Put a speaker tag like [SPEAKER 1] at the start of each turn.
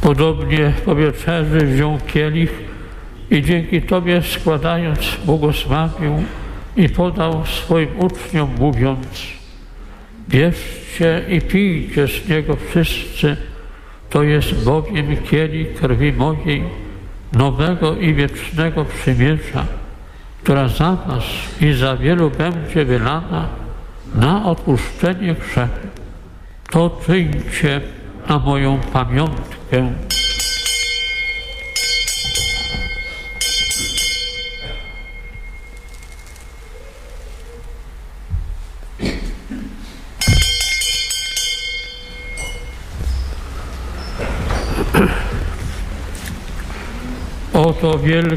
[SPEAKER 1] Podobnie po wieczerzy wziął kielich i dzięki Tobie składając błogosławił i podał swoim uczniom, mówiąc: bierzcie i pijcie z niego wszyscy, to jest bowiem kielich krwi mojej, nowego i wiecznego przymierza, która za was i za wielu będzie wylana na odpuszczenie grzechu. To czyńcie na moją pamiątkę. Oto wielki